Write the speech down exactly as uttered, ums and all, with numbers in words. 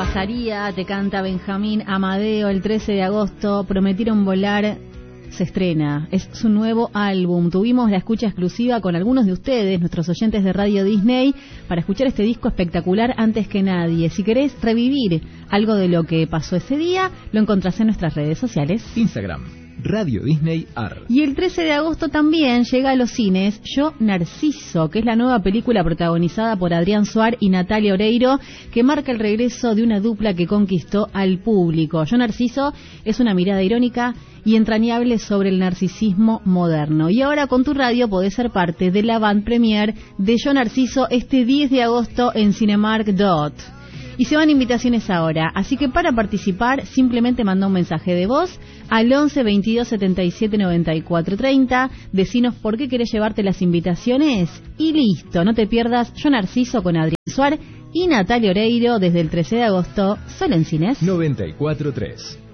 Pasaría, te canta Benjamín Amadeo. El trece de agosto, Prometieron Volar se estrena, es su nuevo álbum. Tuvimos la escucha exclusiva con algunos de ustedes, nuestros oyentes de Radio Disney, para escuchar este disco espectacular antes que nadie. Si querés revivir algo de lo que pasó ese día, lo encontrás en nuestras redes sociales. Instagram, Radio Disney Ar. Y el trece de agosto también llega a los cines Yo Narciso, que es la nueva película protagonizada por Adrián Suar y Natalia Oreiro, que marca el regreso de una dupla que conquistó al público. Yo Narciso es una mirada irónica y entrañable sobre el narcisismo moderno. Y ahora con tu radio podés ser parte de la van premier de Yo Narciso este diez de agosto en Cinemark Dot. Y se van invitaciones ahora, así que para participar simplemente manda un mensaje de voz al once veintidós setenta y siete noventa y cuatro treinta, decinos por qué querés llevarte las invitaciones y listo, no te pierdas Yo Narciso con Adrián Suar y Natalia Oreiro desde el trece de agosto, solo en cines noventa y cuatro punto tres.